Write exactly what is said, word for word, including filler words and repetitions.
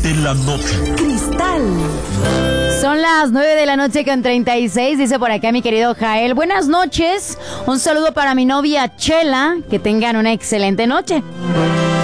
de la noche. Cristal. Son las nueve de la noche con treinta y seis, dice por acá mi querido Jael. Buenas noches, un saludo para mi novia Chela, que tengan una excelente noche.